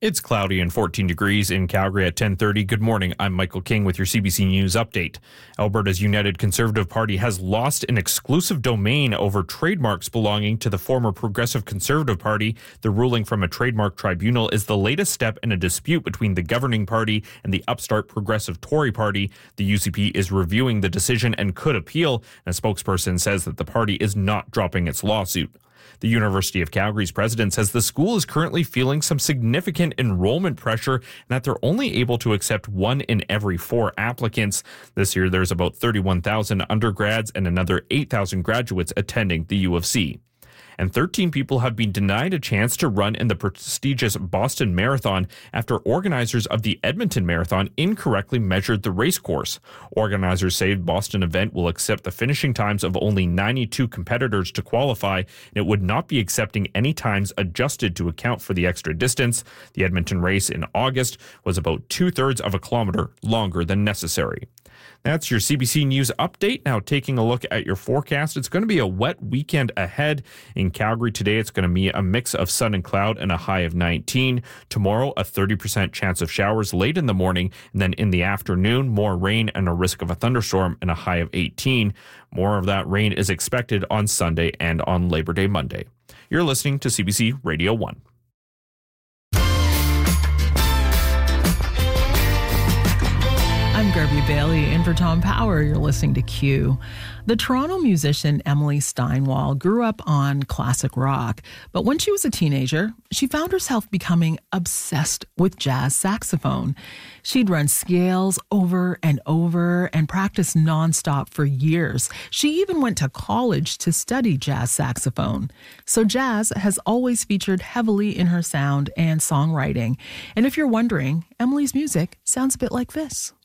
It's cloudy and 14 degrees in Calgary at 10:30. Good morning. I'm Michael King with your CBC News update. Alberta's United Conservative Party has lost an exclusive domain over trademarks belonging to the former Progressive Conservative Party. The ruling from a trademark tribunal is the latest step in a dispute between the governing party and the upstart Progressive Tory Party. The UCP is reviewing the decision and could appeal. A spokesperson says that the party is not dropping its lawsuit. The University of Calgary's president says the school is currently feeling some significant enrollment pressure and that they're only able to accept 1 in every 4 applicants. This year, there's about 31,000 undergrads and another 8,000 graduates attending the U of C. And 13 people have been denied a chance to run in the prestigious Boston Marathon after organizers of the Edmonton Marathon incorrectly measured the race course. Organizers say the Boston event will accept the finishing times of only 92 competitors to qualify, and it would not be accepting any times adjusted to account for the extra distance. The Edmonton race in August was about 2/3 of a kilometer longer than necessary. That's your CBC News update. Now taking a look at your forecast, it's going to be a wet weekend ahead. In Calgary today, it's going to be a mix of sun and cloud and a high of 19. Tomorrow, a 30% chance of showers late in the morning, and then in the afternoon, more rain and a risk of a thunderstorm and a high of 18. More of that rain is expected on Sunday and on Labor Day Monday. You're listening to CBC Radio 1. I'm Garby Bailey, in for Tom Power. You're listening to Q. The Toronto musician Emily Steinwall grew up on classic rock, but when she was a teenager, she found herself becoming obsessed with jazz saxophone. She'd run scales over and over and practice nonstop for years. She even went to college to study jazz saxophone. So jazz has always featured heavily in her sound and songwriting. And if you're wondering, Emily's music sounds a bit like this.